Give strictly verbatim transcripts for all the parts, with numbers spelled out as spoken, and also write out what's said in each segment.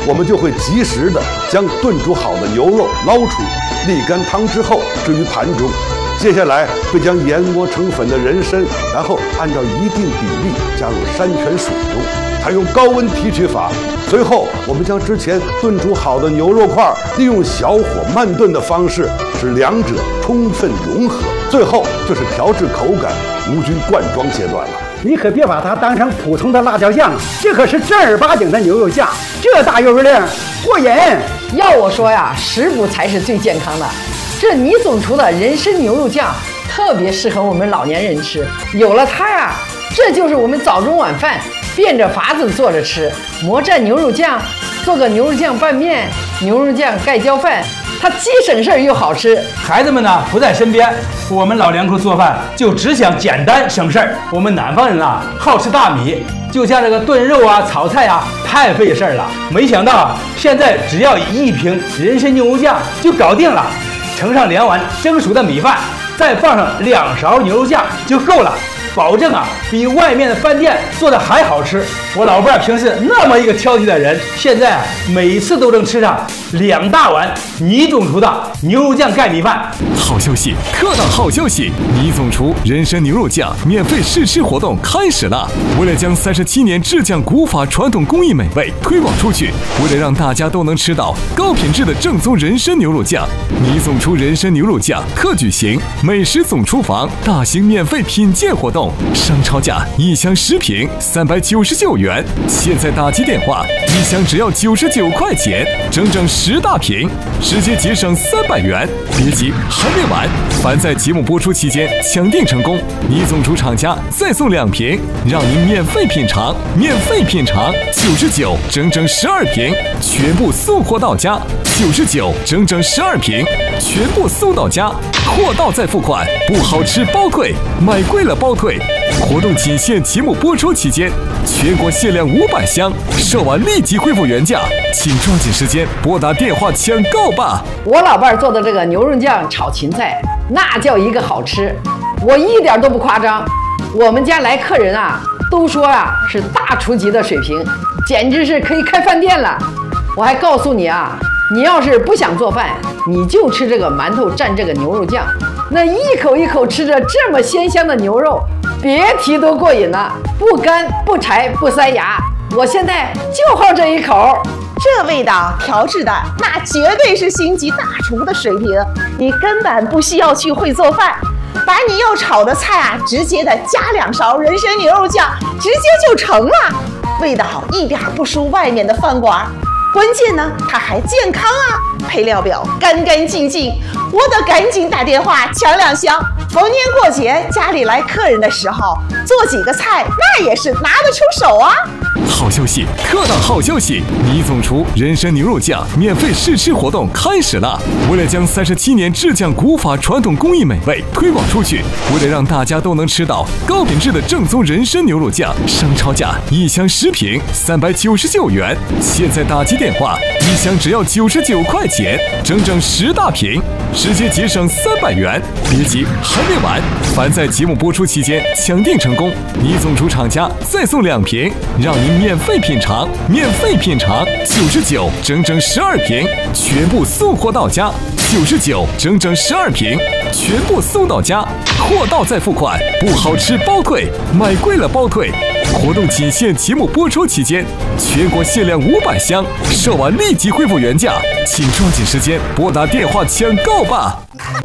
我们就会及时的将炖煮好的牛肉捞出，沥干汤之后置于盘中。接下来会将研磨成粉的人参，然后按照一定比例加入山泉水中，采用高温提取法。随后，我们将之前炖煮好的牛肉块利用小火慢炖的方式，使两者充分融合。最后就是调制口感、无菌灌装阶段了。 你可别把它当成普通的辣椒酱，这可是正儿八经的牛肉酱，这大油量过瘾。 要我说呀，食补才是最健康的。这倪总厨的人参牛肉酱特别适合我们老年人吃，有了它呀，这就是我们早中晚饭变着法子做着吃。魔蘸牛肉酱，做个牛肉酱拌面、牛肉酱盖浇饭，它既省事儿又好吃。 孩子们呢不在身边，我们老两口做饭就只想简单省事儿。我们南方人啊好吃大米，就像这个炖肉啊、炒菜啊太费事儿了。没想到啊，现在只要一瓶人参牛肉酱就搞定了。盛上两碗蒸熟的米饭，再放上两勺牛肉酱就够了，保证啊比外面的饭店做的还好吃。我老伴儿平时那么一个挑剔的人，现在啊每次都能吃上两大碗倪总厨的牛肉酱盖米饭。 好消息，特大好消息！倪总厨人参牛肉酱免费试吃活动开始了。为了将三十七年制酱古法传统工艺美味推广出去，为了让大家都能吃到高品质的正宗人参牛肉酱，倪总厨人参牛肉酱特举行美食总厨房大型免费品鉴活动，商超价一箱十瓶三百九十九元，现在打击电话，一箱只要九十九块钱，整整十大瓶，直接节省三百元。别急，还没完！凡在节目播出期间抢订成功，倪总厨厂家再送两瓶，让您免费品尝，免费品尝，九十九，整整十二瓶，全部送货到家。九十九，整整十二瓶，全部送到家，货到再付款，不好吃包退，买贵了包退。活动仅限节目播出期间，全国限量五百箱，售完立即恢复原价，请抓紧时间拨打电话抢购吧。 我老伴儿做的这个牛肉酱炒芹菜，那叫一个好吃，我一点都不夸张。我们家来客人啊，都说啊是大厨级的水平，简直是可以开饭店了。我还告诉你啊，你要是不想做饭，你就吃这个馒头蘸这个牛肉酱，那一口一口吃着这么鲜香的牛肉，别提多过瘾了，不干不柴不塞牙。我现在就好这一口， 这味道调制的那绝对是星级大厨的水平，你根本不需要去会做饭，把你要炒的菜啊，直接的加两勺人参牛肉酱，直接就成了，味道一点不输外面的饭馆。关键呢，它还健康啊，配料表干干净净，我得赶紧打电话抢两箱。逢年过节家里来客人的时候，做几个菜那也是拿得出手啊。 好消息，特大好消息！倪总厨人参牛肉酱免费试吃活动开始了。为了将三十七年制酱古法传统工艺美味推广出去，为了让大家都能吃到高品质的正宗人参牛肉酱，商超价一箱十瓶三百九十九元，现在打击电话，一箱只要九十九块钱，整整十大瓶，直接节省三百元。别急，还没完！凡在节目播出期间抢订成功，倪总厨厂家再送两瓶，让您免费品尝，免费品尝，九十九，整整十二瓶，全部送货到家。九十九，整整十二瓶，全部送到家，货到再付款，不好吃包退，买贵了包退。活动仅限节目播出期间，全国限量五百箱，售完立即恢复原价，请抓紧时间拨打电话抢购吧。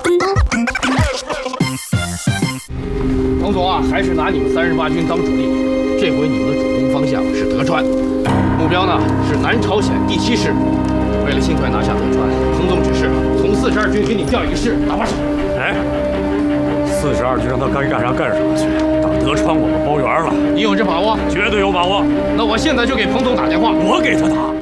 彭总啊，还是拿你们三十八军当主力，这回你们的主攻方向是德川，目标呢是南朝鲜第七师。为了尽快拿下德川，彭总指示从四十二军给你调一个师打把手。 哎，四十二军让他该干啥干啥去，打德川我们包圆了。 你有这把握？ 绝对有把握。 那我现在就给彭总打电话。 我给他打。